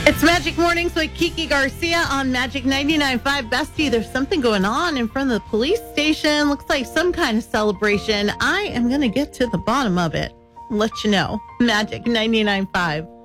It's Magic Mornings with Kiki Garcia on Magic 99.5. Bestie, there's something going on in front of the police station. Looks like some kind of celebration. I am going to get to the bottom of it. Let you know. Magic 99.5.